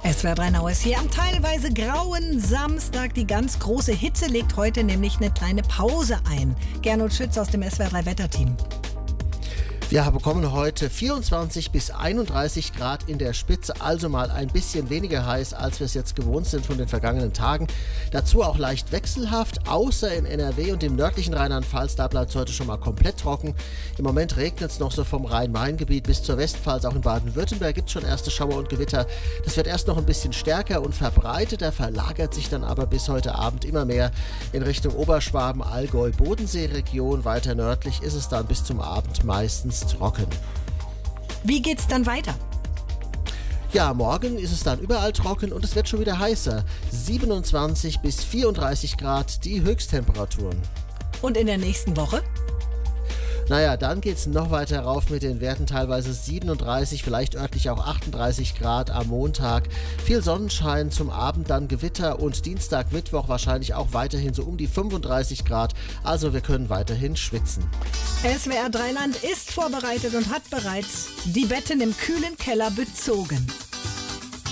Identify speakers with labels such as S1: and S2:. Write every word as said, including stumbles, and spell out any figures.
S1: S W R drei Now ist hier am teilweise grauen Samstag. Die ganz große Hitze legt heute nämlich eine kleine Pause ein. Gernot Schütz aus dem S W R drei Wetterteam.
S2: Wir bekommen heute vierundzwanzig bis einunddreißig Grad in der Spitze, also mal ein bisschen weniger heiß, als wir es jetzt gewohnt sind von den vergangenen Tagen. Dazu auch leicht wechselhaft, außer in N R W und im nördlichen Rheinland-Pfalz, da bleibt es heute schon mal komplett trocken. Im Moment regnet es noch so vom Rhein-Main-Gebiet bis zur Westpfalz, auch in Baden-Württemberg gibt es schon erste Schauer und Gewitter. Das wird erst noch ein bisschen stärker und verbreiteter, verlagert sich dann aber bis heute Abend immer mehr in Richtung Oberschwaben, Allgäu, Bodensee-Region. Weiter nördlich ist es dann bis zum Abend meistens trocken.
S1: Wie geht's dann weiter?
S2: Ja, morgen ist es dann überall trocken und es wird schon wieder heißer. siebenundzwanzig bis vierunddreißig Grad die Höchsttemperaturen.
S1: Und in der nächsten Woche?
S2: Naja, dann geht es noch weiter rauf mit den Werten, teilweise siebenunddreißig, vielleicht örtlich auch achtunddreißig Grad am Montag. Viel Sonnenschein, zum Abend dann Gewitter und Dienstag, Mittwoch wahrscheinlich auch weiterhin so um die fünfunddreißig Grad. Also wir können weiterhin schwitzen.
S1: S W R drei Land ist vorbereitet und hat bereits die Betten im kühlen Keller bezogen.